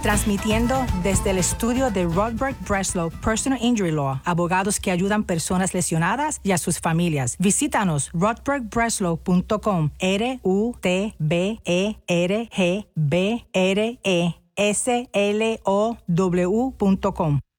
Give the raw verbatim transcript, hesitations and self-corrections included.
transmitiendo desde el estudio de Rodberg Breslow Personal Injury Law, abogados que ayudan personas lesionadas y a sus familias. Visítanos rodberg breslow punto com, R U T B E R G B R E S L O W punto com.